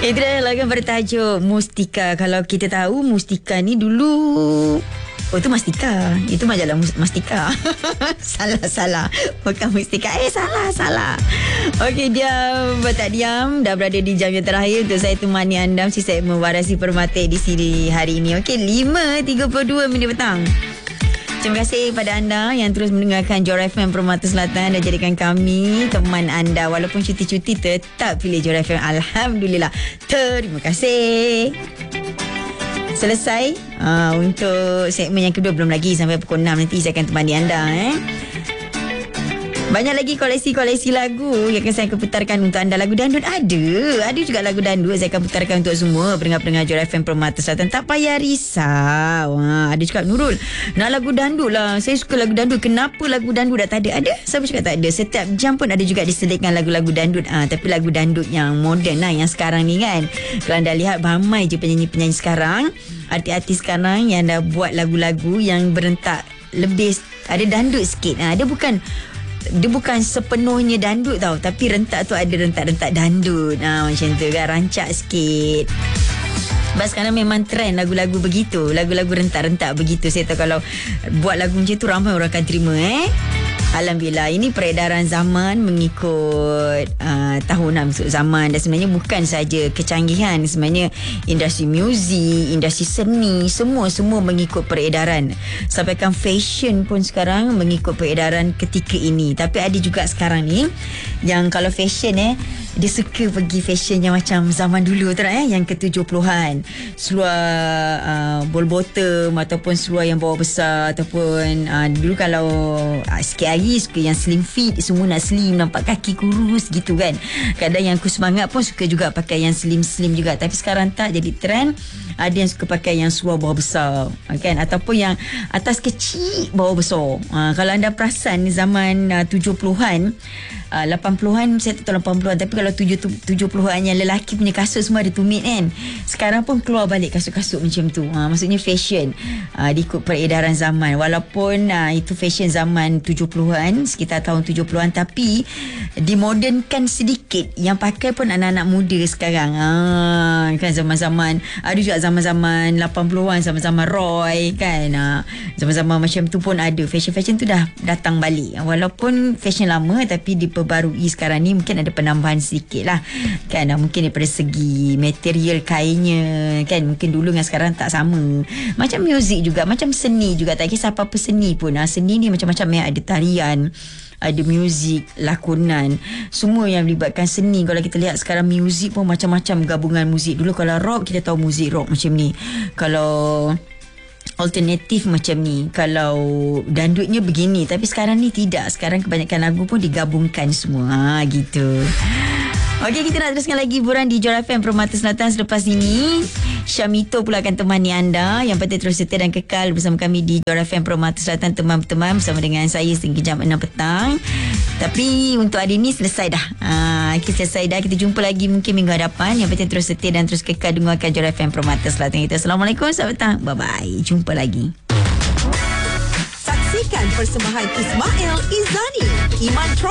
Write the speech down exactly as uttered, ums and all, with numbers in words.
Itu dah lagu bertajuk Mustika. Kalau kita tahu Mustika ni dulu, oh itu Mastika, itu majalah Mastika. Salah-salah, bukan Mustika. Eh salah salah. Okey, dia tak diam, dah berada di jam yang terakhir untuk saya temani anda si segmen Warasi Permata di sini hari ini. Okey, lima tiga puluh dua minit petang. Terima kasih kepada anda yang terus mendengarkan Johor F M Permata Selatan dan jadikan kami teman anda. Walaupun cuti-cuti tetap pilih Johor F M. Alhamdulillah. Terima kasih. Selesai uh, untuk segmen yang kedua. Belum lagi, sampai pukul enam nanti saya akan temani anda. Eh. Banyak lagi koleksi-koleksi lagu yang akan saya akan putarkan untuk anda. Lagu dandut ada. Ada juga lagu dandut saya akan putarkan untuk semua pendengar-pendengar Johor F M Permata Selatan. Tak payah risau. Ha, ada cakap, Nurul, nak lagu dandut lah. Saya suka lagu dandut. Kenapa lagu dandut dah tak ada? Ada. Siapa cakap tak ada? Setiap jam pun ada juga diselitkan lagu-lagu dandut. Ha, tapi lagu dandut yang moden lah, yang sekarang ni kan. Kalau anda lihat, ramai je penyanyi-penyanyi sekarang, artis-artis sekarang yang dah buat lagu-lagu yang berentak lebih, ada dandut sikit. Ha, dia bukan Dia bukan sepenuhnya dandut tau, tapi rentak tu ada rentak-rentak dandut. Ha, macam tu kan, rancak sikit. Sebab sekarang memang trend lagu-lagu begitu, lagu-lagu rentak-rentak begitu. Saya tahu kalau buat lagu macam tu ramai orang akan terima. eh Alhamdulillah, ini peredaran zaman mengikut uh, tahunan masuk zaman. Dan sebenarnya bukan saja kecanggihan, sebenarnya industri muzik, industri seni, semua-semua mengikut peredaran. Sampaikan fashion pun sekarang mengikut peredaran ketika ini. Tapi ada juga sekarang ni yang kalau fashion eh dia suka pergi fashion yang macam zaman dulu tu eh, yang ke tujuh puluhan. Seluar uh, bol bottom ataupun seluar yang bawah besar, ataupun uh, dulu kalau uh, sikit hari suka yang slim fit, semua nak slim, nampak kaki kurus gitu kan. Kadang yang aku semangat pun suka juga pakai yang slim-slim juga. Tapi sekarang tak jadi trend. Ada yang suka pakai yang seluar bawah besar kan, ataupun yang atas kecil bawah besar. Uh, kalau anda perasan zaman uh, tujuh puluhan, Uh, lapan puluhan, saya tak tahu lapan puluhan, tapi kalau tujuh puluhan yang lelaki punya kasut semua ada tumit kan. Sekarang pun keluar balik kasut-kasut macam tu. Uh, maksudnya fashion uh, diikut peredaran zaman. Walaupun uh, itu fashion zaman tujuh puluhan, sekitar tahun tujuh puluhan, tapi dimodernkan sedikit. Yang pakai pun anak-anak muda sekarang. Uh, kan zaman-zaman, ada juga zaman-zaman lapan puluhan, zaman-zaman Roy kan. Uh, zaman-zaman macam tu pun ada. Fashion-fashion tu dah datang balik. Walaupun fashion lama, tapi di perbarui sekarang ni mungkin ada penambahan sedikit lah kan, mungkin daripada segi material kainnya kan, mungkin dulu dengan sekarang tak sama. Macam muzik juga, macam seni juga, tak kisah apa-apa seni pun. Ha, seni ni macam-macam ya, ada tarian, ada muzik, lakonan, semua yang melibatkan seni. Kalau kita lihat sekarang muzik pun macam-macam gabungan muzik. Dulu kalau rock, kita tahu muzik rock macam ni. Kalau alternatif macam ni, kalau dandutnya begini. Tapi sekarang ni tidak. Sekarang kebanyakan lagu pun digabungkan semua. Ha, gitu. Okey, kita nak teruskan lagi hiburan di Johor F M Permata Selatan. Selepas ini Syamito pula akan temani anda. Yang penting terus setia dan kekal bersama kami di Johor F M Permata Selatan, teman-teman, bersama dengan saya sehingga jam enam petang. Tapi untuk hari ini selesai dah. Ha, kita selesai dah. Kita jumpa lagi mungkin minggu hadapan. Yang penting terus setia dan terus kekal dengarkan Johor F M Permata Selatan kita. Assalamualaikum, selamat petang. Bye-bye. Jumpa lagi. Saksikan persembahan Ismail Izani, Iman Tro